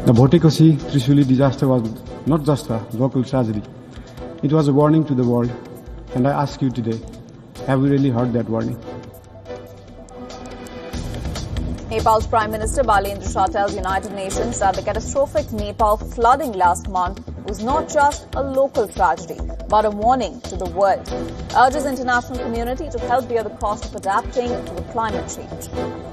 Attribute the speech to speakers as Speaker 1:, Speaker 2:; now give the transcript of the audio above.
Speaker 1: The Bhotekoshi Trishuli disaster was not just a local tragedy. It was a warning to the world. And I ask you today, have we really heard that warning?
Speaker 2: Nepal's Prime Minister Balendra Shah tells United Nations that the catastrophic Nepal flooding last month was not just a local tragedy, but a warning to the world. Urges international community to help bear the cost of adapting to the climate change.